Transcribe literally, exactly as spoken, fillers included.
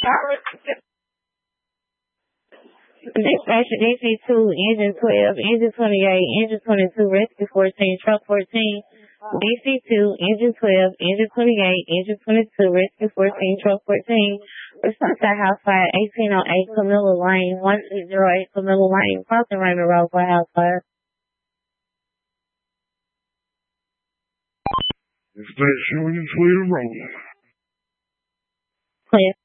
Dispatcher D C two, engine twelve, engine twenty-eight, engine twenty-two, rescue fourteen, truck fourteen. D C two, engine twelve, engine twenty-eight, engine twenty-two, rescue fourteen, truck fourteen. Response to house fire, eighteen oh eight Camilla Lane, one six zero eight Camilla Lane, crossing Raymond Road for house fire. Dispatcher, we can clear the road. Clear.